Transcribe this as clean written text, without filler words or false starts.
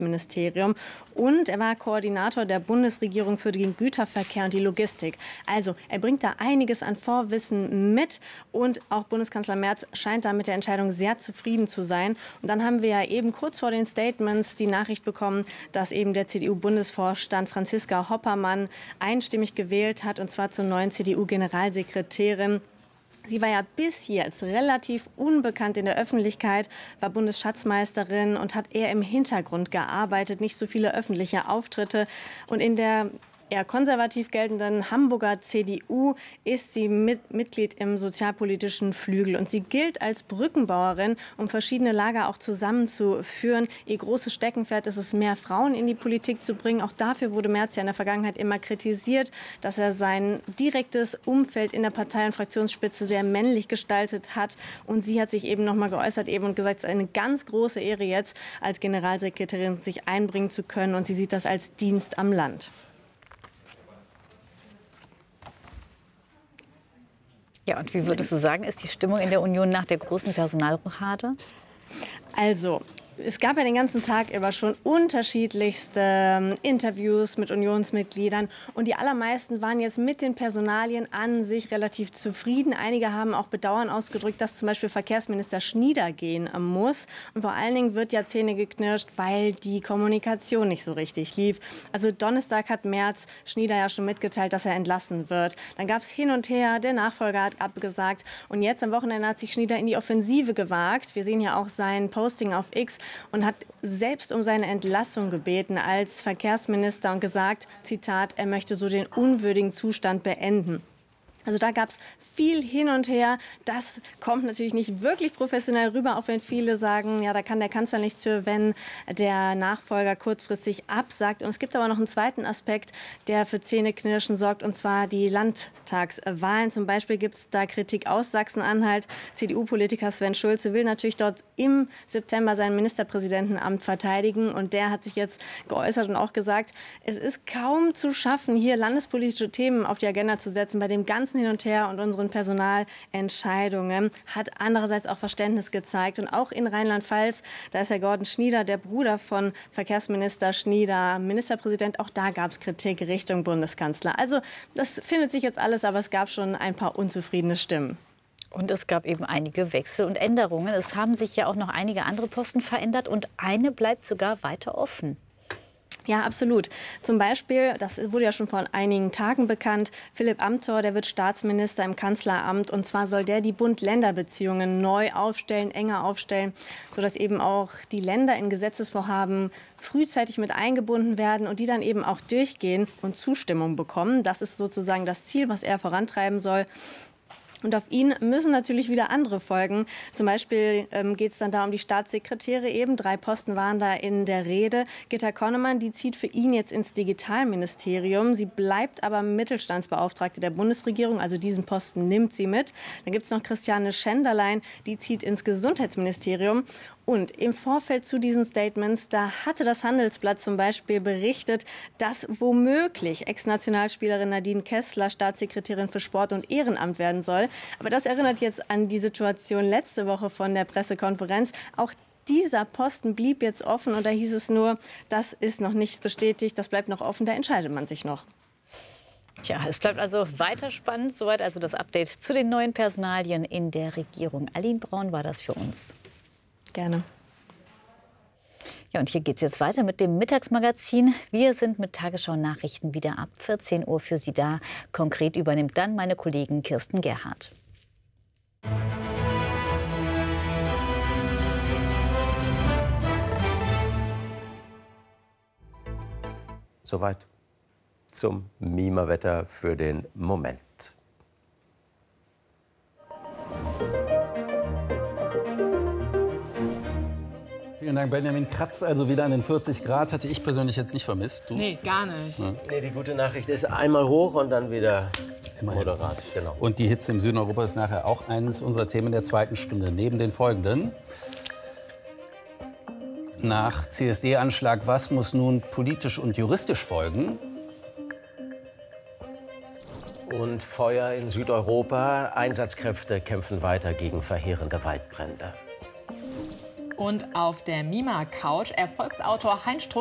Ministerium und er war Koordinator der Bundesregierung für den Güterverkehr und die Logistik. Also er bringt da einiges an Vorwissen mit und auch Bundeskanzler Merz scheint da mit der Entscheidung sehr zufrieden zu sein. Und dann haben wir ja eben kurz vor den Statements die Nachricht bekommen, dass eben der CDU-Bundesvorstand Franziska Hoppermann einstimmig gewählt hat, und zwar zur neuen CDU-Generalsekretärin. Sie war ja bis jetzt relativ unbekannt in der Öffentlichkeit, war Bundesschatzmeisterin und hat eher im Hintergrund gearbeitet, nicht so viele öffentliche Auftritte. Und in der eher konservativ geltenden Hamburger CDU ist sie Mitglied im sozialpolitischen Flügel. Und sie gilt als Brückenbauerin, um verschiedene Lager auch zusammenzuführen. Ihr großes Steckenpferd ist es, mehr Frauen in die Politik zu bringen. Auch dafür wurde Merz ja in der Vergangenheit immer kritisiert, dass er sein direktes Umfeld in der Partei- und Fraktionsspitze sehr männlich gestaltet hat. Und sie hat sich eben noch mal geäußert und gesagt, es ist eine ganz große Ehre jetzt, als Generalsekretärin sich einbringen zu können. Und sie sieht das als Dienst am Land. Ja, und wie würdest du sagen, ist die Stimmung in der Union nach der großen Personalrochade? Also, es gab ja den ganzen Tag über schon unterschiedlichste Interviews mit Unionsmitgliedern. Und die allermeisten waren jetzt mit den Personalien an sich relativ zufrieden. Einige haben auch Bedauern ausgedrückt, dass zum Beispiel Verkehrsminister Schnieder gehen muss. Und vor allen Dingen wird ja Zähne geknirscht, weil die Kommunikation nicht so richtig lief. Also Donnerstag hat Merz Schnieder ja schon mitgeteilt, dass er entlassen wird. Dann gab es hin und her, der Nachfolger hat abgesagt. Und jetzt am Wochenende hat sich Schnieder in die Offensive gewagt. Wir sehen ja auch sein Posting auf X. Und hat selbst um seine Entlassung gebeten als Verkehrsminister und gesagt, Zitat, er möchte so den unwürdigen Zustand beenden. Also da gab es viel hin und her. Das kommt natürlich nicht wirklich professionell rüber, auch wenn viele sagen, ja, da kann der Kanzler nichts für, wenn der Nachfolger kurzfristig absagt. Und es gibt aber noch einen zweiten Aspekt, der für Zähneknirschen sorgt, und zwar die Landtagswahlen. Zum Beispiel gibt es da Kritik aus Sachsen-Anhalt. CDU-Politiker Sven Schulze will natürlich dort im September sein Ministerpräsidentenamt verteidigen. Und der hat sich jetzt geäußert und auch gesagt, es ist kaum zu schaffen, hier landespolitische Themen auf die Agenda zu setzen, bei dem ganzen Hin und Her und unseren Personalentscheidungen, hat andererseits auch Verständnis gezeigt. Und auch in Rheinland-Pfalz, da ist ja Gordon Schnieder, der Bruder von Verkehrsminister Schnieder, Ministerpräsident. Auch da gab es Kritik Richtung Bundeskanzler. Also das findet sich jetzt alles, aber es gab schon ein paar unzufriedene Stimmen. Und es gab eben einige Wechsel und Änderungen. Es haben sich ja auch noch einige andere Posten verändert und eine bleibt sogar weiter offen. Ja, absolut. Zum Beispiel, das wurde ja schon vor einigen Tagen bekannt, Philipp Amthor, der wird Staatsminister im Kanzleramt. Und zwar soll der die Bund-Länder-Beziehungen neu aufstellen, enger aufstellen, sodass eben auch die Länder in Gesetzesvorhaben frühzeitig mit eingebunden werden und die dann eben auch durchgehen und Zustimmung bekommen. Das ist sozusagen das Ziel, was er vorantreiben soll. Und auf ihn müssen natürlich wieder andere folgen. Zum Beispiel geht es dann da um die Staatssekretäre eben. 3 Posten waren da in der Rede. Gitta Connemann, die zieht für ihn jetzt ins Digitalministerium. Sie bleibt aber Mittelstandsbeauftragte der Bundesregierung. Also diesen Posten nimmt sie mit. Dann gibt es noch Christiane Schenderlein, die zieht ins Gesundheitsministerium. Und im Vorfeld zu diesen Statements, da hatte das Handelsblatt zum Beispiel berichtet, dass womöglich Ex-Nationalspielerin Nadine Kessler Staatssekretärin für Sport und Ehrenamt werden soll. Aber das erinnert jetzt an die Situation letzte Woche von der Pressekonferenz. Auch dieser Posten blieb jetzt offen und da hieß es nur, das ist noch nicht bestätigt, das bleibt noch offen, da entscheidet man sich noch. Tja, es bleibt also weiter spannend. Soweit also das Update zu den neuen Personalien in der Regierung. Aline Braun war das für uns. Gerne. Ja, und hier geht es jetzt weiter mit dem Mittagsmagazin. Wir sind mit Tagesschau-Nachrichten wieder ab 14 Uhr für Sie da. Konkret übernimmt dann meine Kollegin Kirsten Gerhardt. Soweit zum Mimerwetter für den Moment. Vielen Dank, Benjamin. Kratz also wieder an den 40 Grad. Hatte ich persönlich jetzt nicht vermisst. Du? Nee, gar nicht. Ja. Nee, die gute Nachricht ist einmal hoch und dann wieder moderat. Genau. Und die Hitze im Süden Europas ist nachher auch eines unserer Themen der zweiten Stunde. Neben den folgenden. Nach CSD-Anschlag, was muss nun politisch und juristisch folgen? Und Feuer in Südeuropa. Einsatzkräfte kämpfen weiter gegen verheerende Waldbrände. Und auf der Mima-Couch Erfolgsautor Heinz Strunk